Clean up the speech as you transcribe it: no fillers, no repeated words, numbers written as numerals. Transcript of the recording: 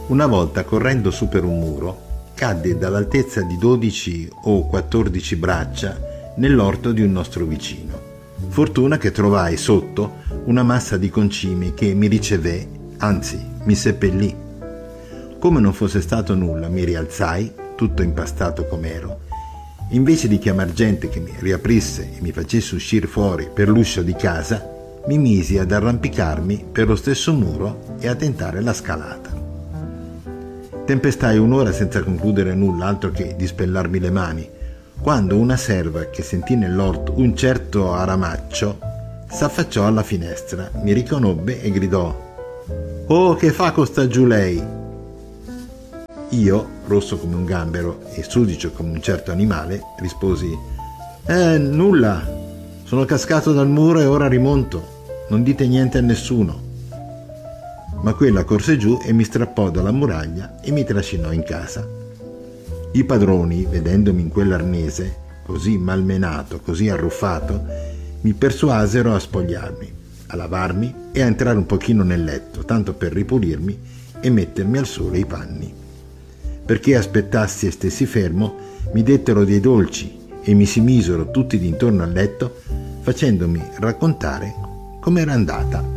Una volta, correndo su per un muro, cadde dall'altezza di 12 o 14 braccia nell'orto di un nostro vicino. Fortuna che trovai sotto una massa di concimi che mi ricevé, anzi mi seppellì. Come non fosse stato nulla, mi rialzai, tutto impastato com'ero. Invece di chiamar gente che mi riaprisse e mi facesse uscire fuori per l'uscio di casa, mi misi ad arrampicarmi per lo stesso muro e a tentare la scalata. Tempestai un'ora senza concludere nulla altro che di spellarmi le mani, quando una serva che sentì nell'orto un certo aramaccio s'affacciò alla finestra, mi riconobbe e gridò: «Oh, che fa costa giù lei?» Io, rosso come un gambero e sudicio come un certo animale, risposi: nulla, sono cascato dal muro e ora rimonto, non dite niente a nessuno». Ma quella corse giù e mi strappò dalla muraglia e mi trascinò in casa. I padroni, vedendomi in quell'arnese, così malmenato, così arruffato, mi persuasero a spogliarmi, a lavarmi e a entrare un pochino nel letto, tanto per ripulirmi e mettermi al sole i panni. Perché aspettassi e stessi fermo, mi dettero dei dolci e mi si misero tutti d'intorno al letto, facendomi raccontare com'era andata.